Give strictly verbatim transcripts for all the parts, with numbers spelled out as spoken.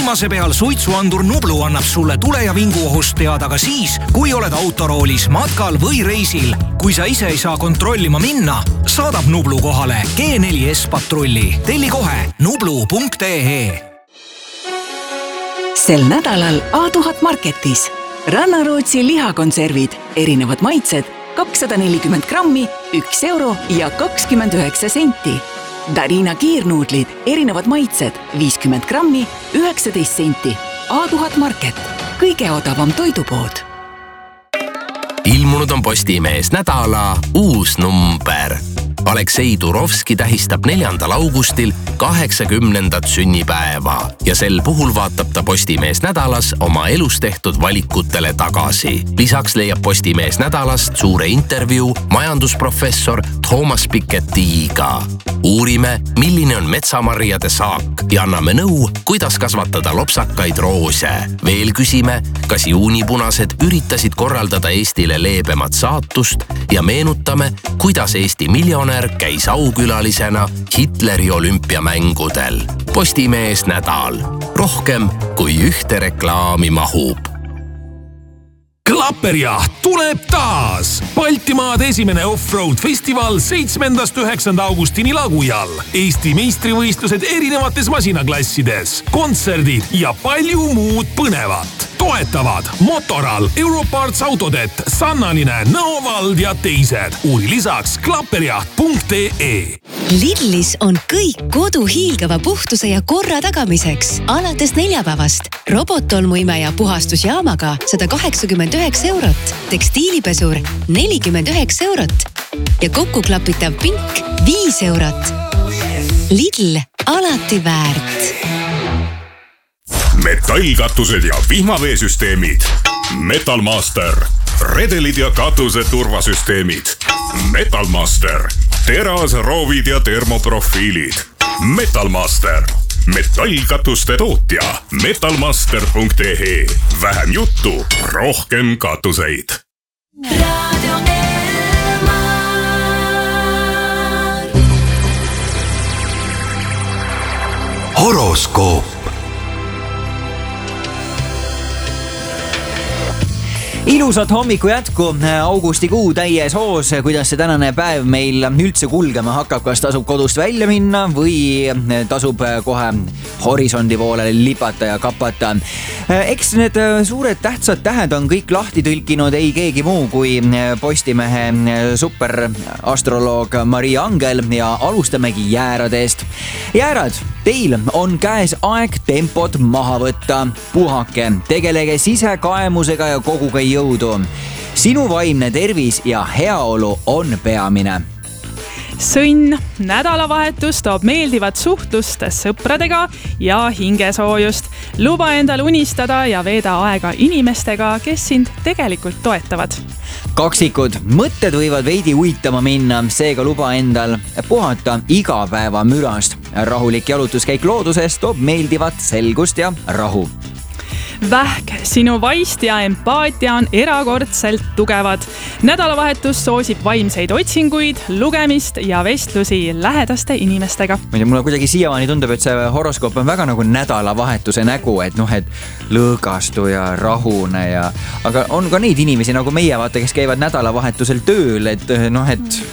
viimase peal suitsuandur Nublu annab sulle tule- ja vinguohust teada ka siis, kui oled autoroolis, matkal või reisil. Kui sa ise ei saa kontrollima minna, saadab Nublu kohale G neli S patrulli. Telli kohe nublu punkt ee. Sel nädalal A tuhat Marketis. Rannarootsi lihakonservid, erinevad maitsed, kakssada nelikümmend grammi, üks euro ja kakskümmend üheksa senti. Darina kiirnuudlid, erinevad maitsed, viiskümmend grammi, üheksateist senti. A tuhat Market, kõige odavam toidupood. Ilmunud on Postimees nädala uus number. Aleksei Turovski tähistab neljandal augustil kaheksakümnendat sünnipäeva ja sel puhul vaatab ta Postimees nädalas oma elus tehtud valikutele tagasi. Lisaks leiab Postimees nädalast suure intervjuu majandusprofessor Thomas Piketty'iga. Uurime, milline on metsamarjade saak ja anname nõu, kuidas kasvatada lopsakaid roose. Veel küsime, kas juunipunased üritasid korraldada Eestile leebemat saatust ja meenutame, kuidas Eesti miljonär käis aukülalisena Hitleri olümpiamängudel. Postimees nädal. Rohkem kui ühte reklaami mahub. Klapperjaht tuleb taas! Baltimaade esimene off-road festival seitsmendast üheksanda augustini Lagujal. Eesti meistrivõistlused erinevates masinaklassides, kontserdid ja palju muud põnevat. Toetavad Motoral, Europarts Autodet, Sannanine, Nõovald ja teised. Uuri lisaks klapperjaht punkt ee. Lidlis on kõik kodu hiilgava puhtuse ja korra tagamiseks. Alates neljapäevast robottolmuimeja puhastusjaamaga sada kaheksakümmend üheksa eurot, tekstiilipesur nelikümmend üheksa eurot ja kokkuklapitav pink viis eurot. Lidl, alati väärt. Metallkatused ja vihmaveesüsteemid. Metalmaster. Redelid ja katuse turvasüsteemid. Metalmaster. Teras, roovid ja termoprofiilid. Metalmaster. Metallkatuste tootja. metalmaster punkt ee. Vähem juttu, rohkem katuseid. Radio Elmar. Horoskoop. Ilusat hommiku jätku, augustikuu täies hoos, kuidas see tänane päev meil üldse kulgema hakkab, kas tasub kodust välja minna või tasub kohe horisondi poole lipata ja kapata. Eks need suured tähtsad tähed on kõik lahti tõlkinud ei keegi muu kui Postimehe superastroloog Maria Angel ja alustamegi jääradest. Jäärad, teil on käes aeg tempot maha võtta. Puhake, tegelege sisekaemusega ja koguge jõudu. Sinu vaimne tervis ja heaolu on peamine. Sõnn, nädalavahetus toob meeldivat suhtlust sõpradega ja hingesoojust. Luba endal unistada ja veeda aega inimestega, kes sind tegelikult toetavad. Kaksikud, mõtted võivad veidi uitama minna, seega luba endal puhata igapäeva mürast. Rahulik jalutuskäik looduses toob meeldivat selgust ja rahu. Vähk, sinu vaist ja empaatia on erakordselt tugevad. Nädalavahetus soosib vaimseid otsinguid, lugemist ja vestlusi lähedaste inimestega. Ma ei tea, mulle kuidagi siiamaani tundub, et see horoskoop on väga nagu nädalavahetuse nägu, et noh, et lõõgastu ja rahune ja... Aga on ka neid inimesi nagu meie, vaata, kes käivad nädalavahetusel tööl, et noh, et...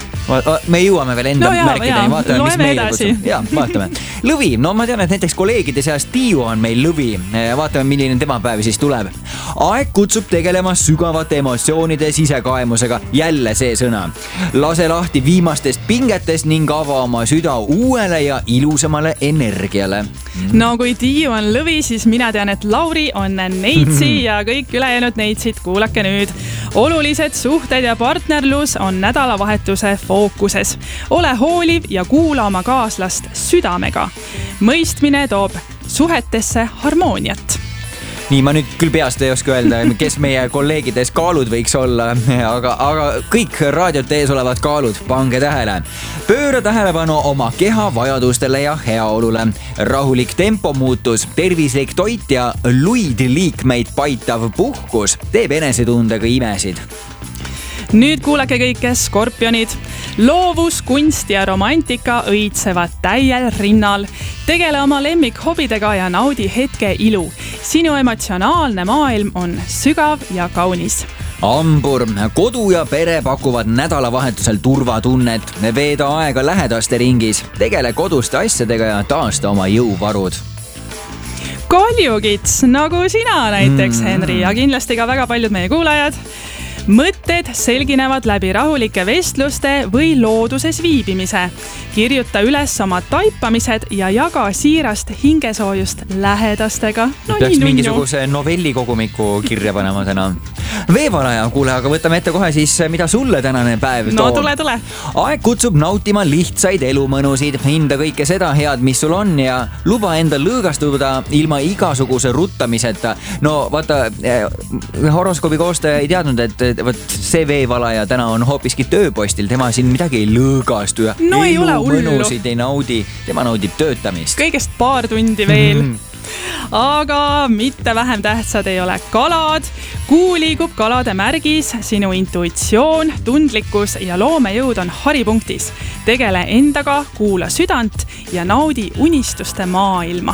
Me jõuame veel enda no jaa, märkideni, vaatame, mis meile kutsub. Jaa, vaatame. Lõvi, no ma tean, et näiteks kolleegide seas Tiiu on meil lõvi. Vaatame, milline tema päev siis tuleb. Aeg kutsub tegelema sügavate emotsioonide sisekaemusega. Jälle see sõna. Lase lahti viimastest pingetest ning ava oma süda uuele ja ilusamale energiale. No kui Tiiu on lõvi, siis mina tean, et Lauri on neitsi ja kõik ülejäänud neitsid kuulake nüüd. Olulised suhted ja partnerlus on nädalavahetuse fookuses. Ole hooliv ja kuula oma kaaslast südamega. Mõistmine toob suhetesse harmooniat. Nii, ma nüüd küll peast ei oska öelda, kes meie kolleegides kaalud võiks olla, aga, aga kõik raadiot ees olevad kaalud, pange tähele. Pööra tähelepanu oma keha vajadustele ja heaolule. Rahulik tempo muutus, tervislik toit ja luid liikmeid paitav puhkus teeb enesetundega imesid. Nüüd kuulake kõike skorpionid. Loovus, kunst ja romantika õitsevad täiel rinnal. tegele oma lemmikhobidega ja naudi hetke ilu. Sinu emotsionaalne maailm on sügav ja kaunis. Ambur, kodu ja pere pakuvad nädalavahetusel turvatunnet. Veeda aega lähedaste ringis, tegele koduste asjadega ja taasta oma jõuvarud. Kaljukits, nagu sina näiteks, mm. Henri, ja kindlasti ka väga paljud meie kuulajad. Mõtted selginevad läbi rahulike vestluste või looduses viibimise. Kirjuta üles oma taipamised ja jaga siirast hingesoojust lähedastega. No, peaks mingisuguse novellikogumiku kirja panema täna. Veevalaja, kuule, aga võtame ette kohe siis, mida sulle tänane päev toob. No tule, tule. Aeg kutsub nautima lihtsaid elumõnusid, hinda kõike seda head, mis sul on ja luba enda lõõgastuda ilma igasuguse ruttamiseta. No vaata, horoskoobi koostaja ei teadnud, et võt, see veevalaja täna on hoopiski tööpostil, tema siin midagi ei lõõgastu ja no ei ole hullu. Mõnusid ei naudi, tema naudib töötamist. Kõigest paar tundi veel. Mm-hmm. Aga mitte vähem tähtsad ei ole kalad. Kuu liigub kalade märgis, sinu intuitsioon, tundlikkus ja loomejõud on haripunktis. Tegele endaga, kuula südant ja naudi unistuste maailma.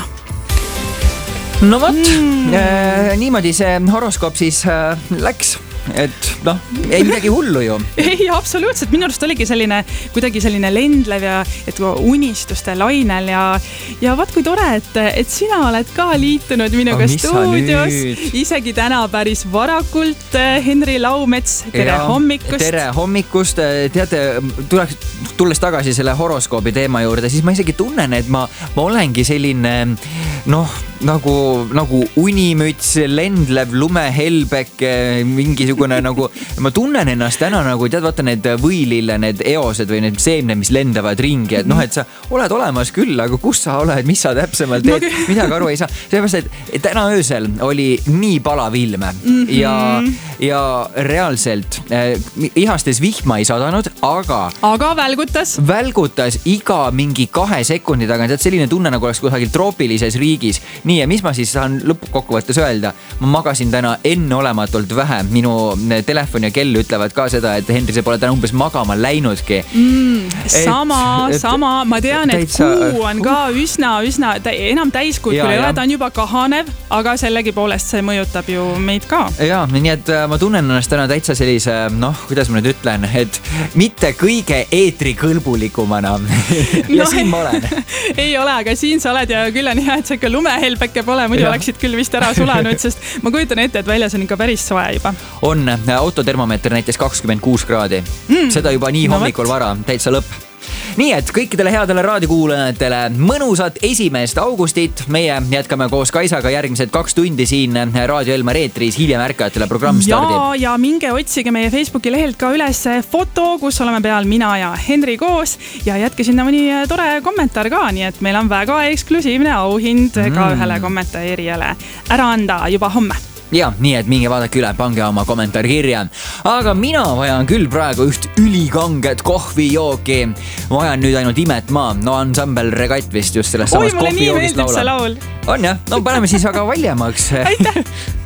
No vot, mm. äh, niimoodi see horoskoop siis äh, läks. Et noh, ei midagi hullu ju. Ei, absoluutselt. Minu arust oligi selline, kuidagi selline lendlev ja et unistuste lainel ja, ja vaat kui tore, et, et sina oled ka liitunud minuga oh, stuudios. Isegi täna päris varakult, Henri Laumets, tere ja, hommikust. Tere hommikust. Teate, tuleks, tulles tagasi selle horoskoobi teema juurde, siis ma isegi tunnen, et ma, ma olengi selline, noh, nagu, nagu unimüts, lendlev, lumehelbek, mingisugune nagu, ma tunnen ennast täna nagu, tead, vaata need võilille, need eosed või need seemned, mis lendavad ringi, et noh, et sa oled olemas küll, aga kus sa oled, mis sa täpsemalt teed, no, midagi aru ei saa. Sellepärast, et täna öösel oli nii palav ilme mm-hmm. ja, ja reaalselt eh, ihastes vihma ei sadanud, aga aga välgutas välgutas iga mingi kahe sekundi taga, tead, selline tunne nagu oleks kusagil troopilises riigis. Nii, ja mis ma siis saan lõppkokkuvõttes öelda? Ma magasin täna enneolematult vähe. Minu telefon ja kell ütlevad ka seda, et Henri, see pole täna umbes magama läinudki. Mm, sama, et, sama. Ma tean, et täitsa, kuu on ka üsna, üsna enam täiskuud, kui ei ole, ta on juba kahanev, aga sellegi poolest see mõjutab ju meid ka. Ja, nii et ma tunnen ennast täna täitsa sellise, noh, kuidas ma nüüd ütlen, et mitte kõige eetrikõlbulikumana. ja no, siin ma olen. Ei ole, aga siin sa oled ja küll on hea, et see ikka lumehelbeke pole, muidu ja. Oleksid küll vist ära sulanud, sest ma kujutan ette, et väljas on ikka päris soe juba. On autotermomeeter näiteks kakskümmend kuus kraadi. Mm. Seda juba nii no hommikul võt. Vara, täitsa lõpp. Nii, et kõikidele headele raadiokuulajatele mõnusat esimest augustit. Meie jätkame koos Kaisaga järgmised kaks tundi siin Raadio Elmar eetris, hiljem ärkajatele programm stardib. Ja, ja minge otsige meie Facebooki lehelt ka üles foto, kus oleme peal mina ja Henri koos ja jätke sinna mõni tore kommentaar ka, nii et meil on väga eksklusiivne auhind mm. ka ühele kommentaarijale ära anda juba homme. Ja, nii et minge vaadake üle, pange oma kommentaar kirja. Aga mina vajan küll praegu üht ülikanget kohvijooki. Vajan nüüd ainult imet maa. No ansambel Regatt vist just sellest samast kohvijoogist laulab. Oi, mulle nii meeldib see laul. On jah? No paneme siis aga valjemaks. Aitäh!